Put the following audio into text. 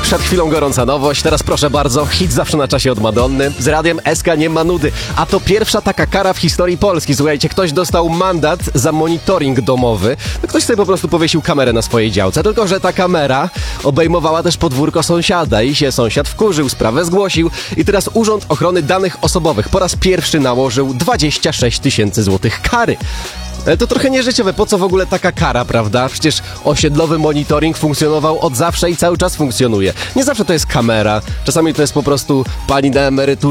Przed chwilą gorąca nowość, teraz proszę bardzo, hit zawsze na czasie od Madonny. Z radiem SK nie ma nudy. A to pierwsza taka kara w historii Polski. Słuchajcie, ktoś dostał mandat za monitoring domowy. No ktoś sobie po prostu powiesił kamerę na swojej działce, tylko że ta kamera obejmowała też podwórko sąsiada i się sąsiad wkurzył, sprawę zgłosił i teraz Urząd Ochrony Danych Osobowych po raz pierwszy nałożył 26 000 złotych kary. Ale to trochę nieżyciowe, po co w ogóle taka kara, prawda? Przecież osiedlowy monitoring funkcjonował od zawsze i cały czas funkcjonuje. Nie zawsze to jest kamera, czasami to jest po prostu pani na emeryturze